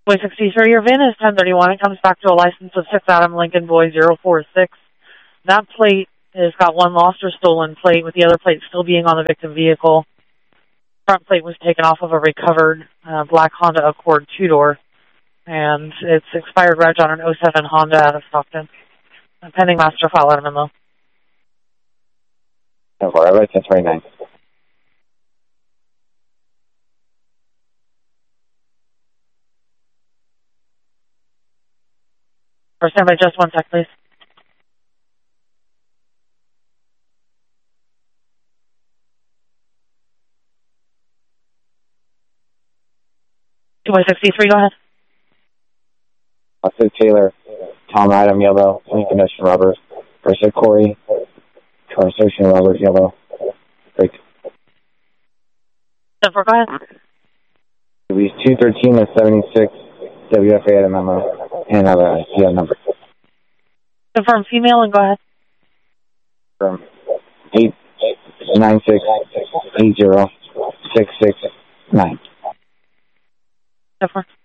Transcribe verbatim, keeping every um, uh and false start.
Boy sixty-three, your V I N is ten thirty-one. It comes back to a license of six Adam Lincoln Boy zero four six. That plate has got one lost or stolen plate, with the other plate still being on the victim vehicle. Front plate was taken off of a recovered uh, black Honda Accord two-door, and it's expired reg on an oh seven Honda out of Stockton. Pending master file out of memo. ten four, all right, ten twenty-nine. For standby, just one sec, please. two by sixty-three, go ahead. Austin Taylor, Tom Adam, yellow, Lincoln Ocean Roberts, Versa Corey, Charles Ocean Roberts, yellow, break. ten four, go ahead. Release two thirteen and seventy-six, W F A at a memo, and have a C L number. Confirm female and go ahead. From eight nine six eight zero six six nine. ten four.